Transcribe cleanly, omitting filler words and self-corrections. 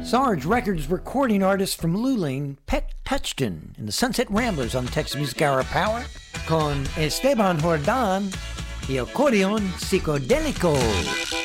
Sarge Records recording artist from Luling, Pet Touchton, and the Sunset Ramblers on Texas Music Hour Power, con Esteban Jordan y Accordion Psicodélico.